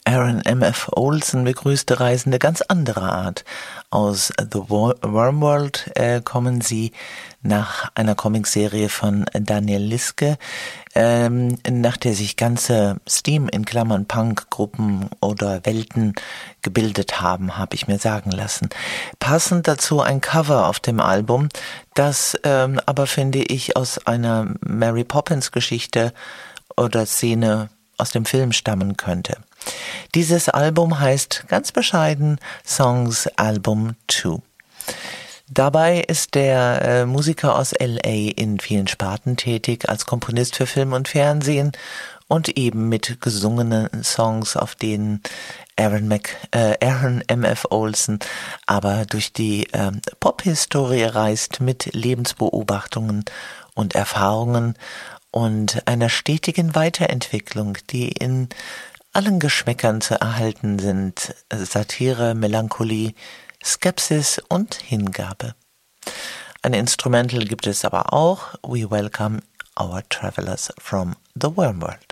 Aaron M.F. Olson begrüßte Reisende ganz anderer Art. Aus The Wormworld kommen sie nach einer Comicserie von Daniel Liske, nach der sich ganze Steam in Klammern Punk-Gruppen oder Welten gebildet haben, habe ich mir sagen lassen. Passend dazu ein Cover auf dem Album, das aber, finde ich, aus einer Mary Poppins Geschichte oder Szene aus dem Film stammen könnte. Dieses Album heißt ganz bescheiden Songs Album 2. Dabei ist der Musiker aus L.A. in vielen Sparten tätig, als Komponist für Film und Fernsehen und eben mit gesungenen Songs, auf denen Aaron M.F. Olson aber durch die Pop-Historie reist mit Lebensbeobachtungen und Erfahrungen und einer stetigen Weiterentwicklung, die in allen Geschmäckern zu erhalten sind: Satire, Melancholie, Skepsis und Hingabe. Ein Instrumental gibt es aber auch: We Welcome Our Travelers from the Wormworld.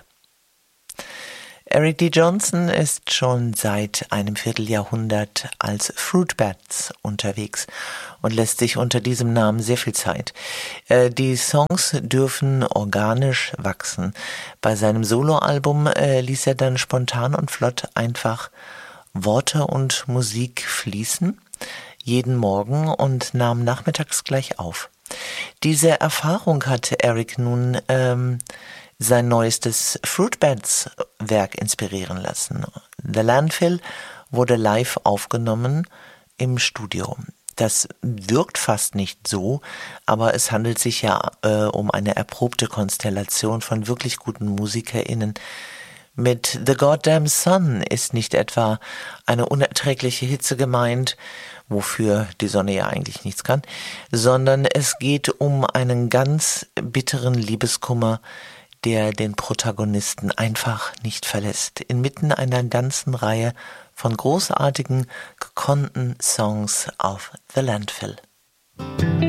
Eric D. Johnson ist schon seit einem Vierteljahrhundert als Fruitbats unterwegs und lässt sich unter diesem Namen sehr viel Zeit. Die Songs dürfen organisch wachsen. Bei seinem Soloalbum ließ er dann spontan und flott einfach Worte und Musik fließen, jeden Morgen, und nahm nachmittags gleich auf. Diese Erfahrung hatte Eric nun sein neuestes Fruitbats-Werk inspirieren lassen. The Landfill wurde live aufgenommen im Studio. Das wirkt fast nicht so, aber es handelt sich ja um eine erprobte Konstellation von wirklich guten MusikerInnen. Mit The Goddamn Sun ist nicht etwa eine unerträgliche Hitze gemeint, wofür die Sonne ja eigentlich nichts kann, sondern es geht um einen ganz bitteren Liebeskummer, der den Protagonisten einfach nicht verlässt, inmitten einer ganzen Reihe von großartigen, gekonnten Songs auf The Landfill.